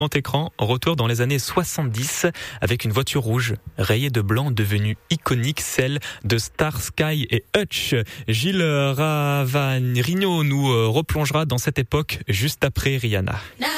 Grand écran, retour dans les années 70 avec une voiture rouge rayée de blanc devenue iconique, celle de Starsky et Hutch. Gilles Ravanrino nous replongera dans cette époque juste après Rihanna.